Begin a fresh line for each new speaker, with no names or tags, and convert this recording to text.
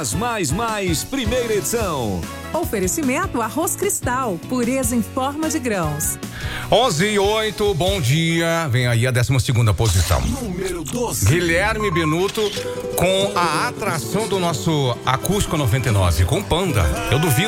primeira edição.
Oferecimento Arroz Cristal, pureza em forma de grãos.
11:08, bom dia. Vem aí a 12ª posição.
Número 12.
Guilherme Benuto com a atração do nosso Acústico 99, com Panda. Eu duvido